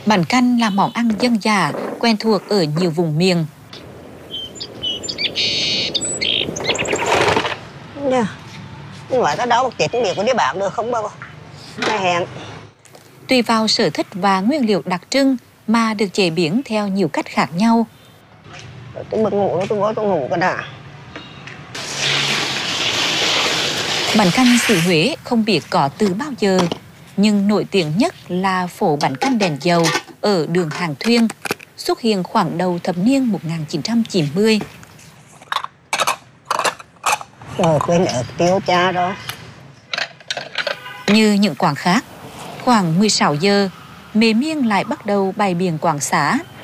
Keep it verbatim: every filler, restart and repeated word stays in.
Bánh canh là món ăn dân dã, quen thuộc ở nhiều vùng miền. Nha, nhưng mà cái đó một tiết miệng của đứa bạn được không bao. Mai hẹn. Tùy vào sở thích và nguyên liệu đặc trưng mà được chế biến theo nhiều cách khác nhau. Tôi bật ngủ, tôi có tôi ngủ cái đã. Bánh canh xứ Huế không biết có từ bao giờ, nhưng nổi tiếng nhất là phố bánh canh đèn dầu ở đường Hàng Thuyên, xuất hiện khoảng đầu thập niên một nghìn chín trăm chín mươi. Rồi quên ớt tiêu cha rồi. Như những quán khác, khoảng mười sáu giờ, mề miên lại bắt đầu bày biện quảng xá